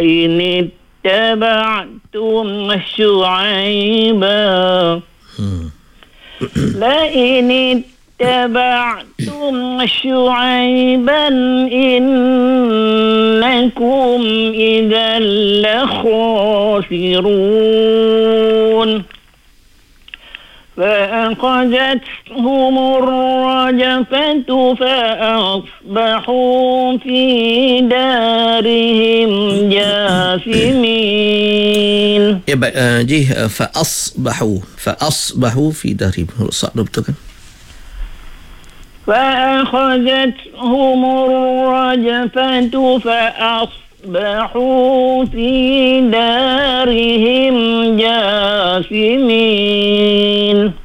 إن اتبعتم شعيبا لئن اتبعتم شعيبا إنكم إذا لخاسرون فأخذتهم الرجفة فأصبحوا في دارهم جاثمين. Ya baik, fa'asbahu fi darihim. Betul kan? فأخذتهم الرجفة فأصبحوا في دارهم جاثمين.